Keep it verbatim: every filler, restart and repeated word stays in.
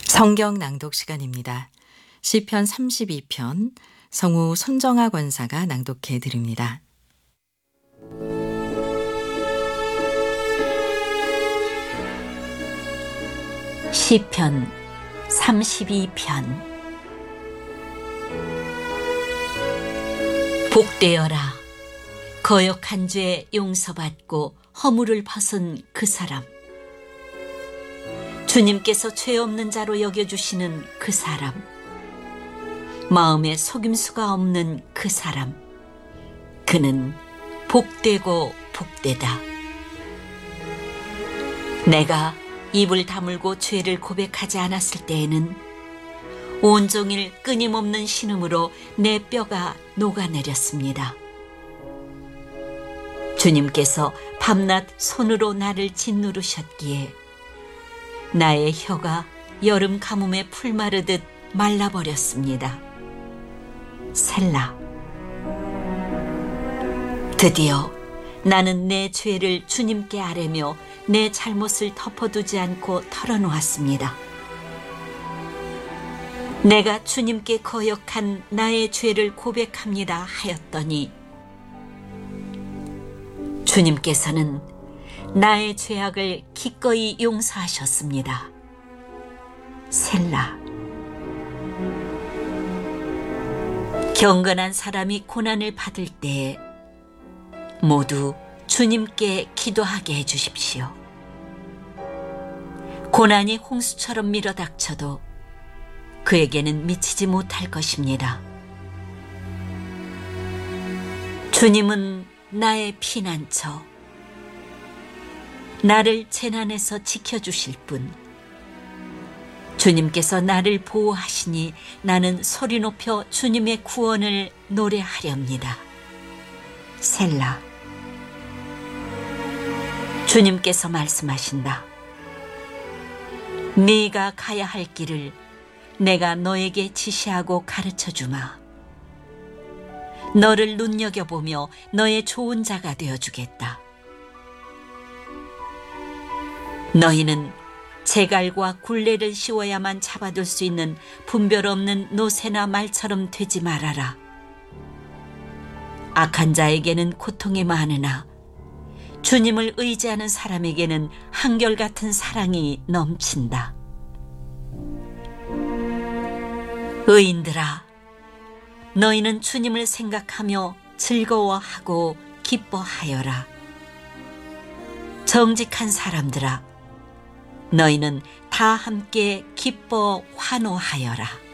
성경 낭독 시간입니다. 시편 삼십이 편 성우 손정아 권사가 낭독해 드립니다. 시편 삼십이 편. 복되어라. 거역한 죄 용서받고 허물을 벗은 그 사람. 주님께서 죄 없는 자로 여겨주시는 그 사람. 마음에 속임수가 없는 그 사람. 그는 복되고 복되다. 내가 입을 다물고 죄를 고백하지 않았을 때에는 온종일 끊임없는 신음으로 내 뼈가 녹아내렸습니다. 주님께서 밤낮 손으로 나를 짓누르셨기에 나의 혀가 여름 가뭄에 풀 마르듯 말라버렸습니다. 셀라. 드디어 나는 내 죄를 주님께 아뢰며 내 잘못을 덮어두지 않고 털어놓았습니다. 내가 주님께 거역한 나의 죄를 고백합니다 하였더니 주님께서는 나의 죄악을 기꺼이 용서하셨습니다. 셀라. 경건한 사람이 고난을 받을 때에 모두 주님께 기도하게 해주십시오. 고난이 홍수처럼 밀어닥쳐도 그에게는 미치지 못할 것입니다. 주님은 나의 피난처, 나를 재난에서 지켜주실 분. 주님께서 나를 보호하시니 나는 소리 높여 주님의 구원을 노래하렵니다. 셀라. 주님께서 말씀하신다. 네가 가야 할 길을 내가 너에게 지시하고 가르쳐주마. 너를 눈여겨보며 너의 좋은 자가 되어주겠다. 너희는 제갈과 굴레를 씌워야만 잡아둘 수 있는 분별 없는 노새나 말처럼 되지 말아라. 악한 자에게는 고통이 많으나 주님을 의지하는 사람에게는 한결같은 사랑이 넘친다. 의인들아, 너희는 주님을 생각하며 즐거워하고 기뻐하여라. 정직한 사람들아, 너희는 다 함께 기뻐 환호하여라.